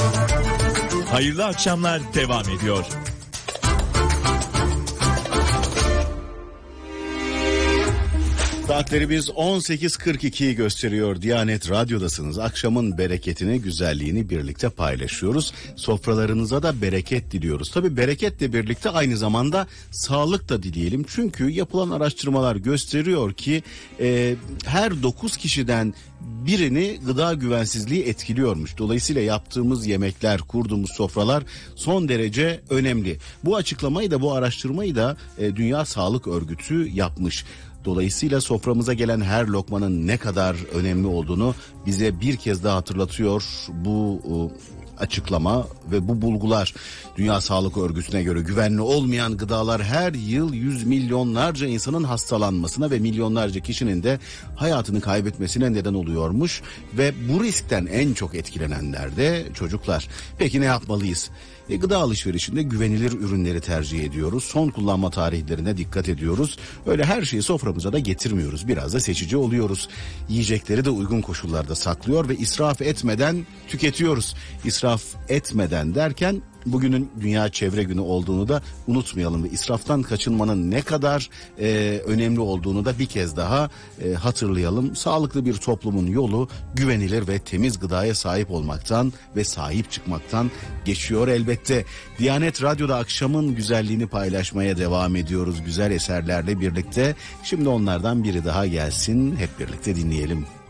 Hayırlı akşamlar devam ediyor. Saatlerimiz 18.42'yi gösteriyor. Diyanet Radyo'dasınız. Akşamın bereketini, güzelliğini birlikte paylaşıyoruz. Sofralarınıza da bereket diliyoruz. Tabii bereketle birlikte aynı zamanda sağlık da dileyelim. Çünkü yapılan araştırmalar gösteriyor ki her 9 kişiden birini gıda güvensizliği etkiliyormuş. Dolayısıyla yaptığımız yemekler, kurduğumuz sofralar son derece önemli. Bu açıklamayı da, bu araştırmayı da Dünya Sağlık Örgütü yapmış. Dolayısıyla soframıza gelen her lokmanın ne kadar önemli olduğunu bize bir kez daha hatırlatıyor bu açıklama ve bu bulgular. Dünya Sağlık Örgütü'ne göre güvenli olmayan gıdalar her yıl yüz milyonlarca insanın hastalanmasına ve milyonlarca kişinin de hayatını kaybetmesine neden oluyormuş ve bu riskten en çok etkilenenler de çocuklar. Peki ne yapmalıyız? Gıda alışverişinde güvenilir ürünleri tercih ediyoruz. Son kullanma tarihlerine dikkat ediyoruz. Öyle her şeyi soframıza da getirmiyoruz. Biraz da seçici oluyoruz. Yiyecekleri de uygun koşullarda saklıyor ve israf etmeden tüketiyoruz. İsraf etmeden derken bugünün Dünya Çevre Günü olduğunu da unutmayalım ve israftan kaçınmanın ne kadar önemli olduğunu da bir kez daha hatırlayalım. Sağlıklı bir toplumun yolu güvenilir ve temiz gıdaya sahip olmaktan ve sahip çıkmaktan geçiyor elbette. Diyanet Radyo'da akşamın güzelliğini paylaşmaya devam ediyoruz güzel eserlerle birlikte. Şimdi onlardan biri daha gelsin, hep birlikte dinleyelim.